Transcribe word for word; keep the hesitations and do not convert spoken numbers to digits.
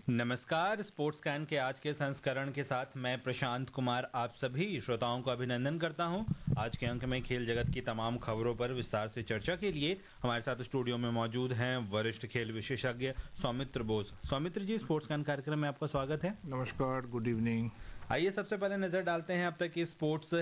नमस्कार। Sports can के आज के संस्करण के साथ मैं प्रशांत कुमार आप सभी श्रोताओं को अभिनंदन करता हूं। आज के अंक में खेल जगत की तमाम खबरों पर विस्तार से चर्चा के लिए हमारे साथ स्टूडियो में मौजूद हैं वरिष्ठ खेल विशेषज्ञ सौमित्र बोस। सौमित्र जी, स्पोर्ट्स कैन कार्यक्रम में आपका स्वागत है। नमस्कार, गुड इवनिंग। आइए सबसे पहले नजर डालते हैं अब तक की स्पोर्ट्स